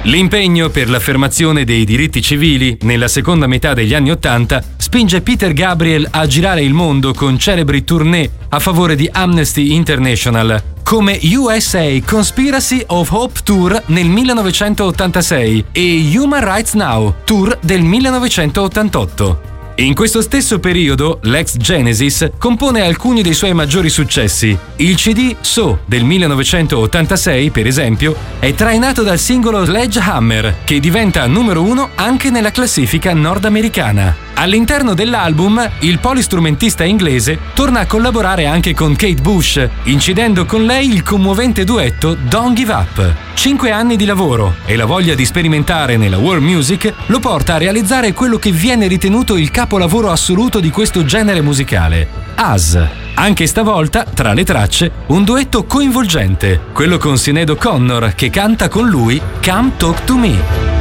L'impegno per l'affermazione dei diritti civili nella seconda metà degli anni '80 spinge Peter Gabriel a girare il mondo con celebri tournée a favore di Amnesty International, come USA Conspiracy of Hope Tour nel 1986 e Human Rights Now Tour del 1988. In questo stesso periodo, l'ex Genesis compone alcuni dei suoi maggiori successi. Il CD So del 1986, per esempio, è trainato dal singolo Sledgehammer, che diventa numero 1 anche nella classifica nordamericana. All'interno dell'album, il polistrumentista inglese torna a collaborare anche con Kate Bush, incidendo con lei il commovente duetto Don't Give Up. 5 anni di lavoro e la voglia di sperimentare nella world music lo porta a realizzare quello che viene ritenuto il capolavoro assoluto di questo genere musicale, Us. Anche stavolta, tra le tracce, un duetto coinvolgente, quello con Sinead O'Connor che canta con lui Come Talk to Me.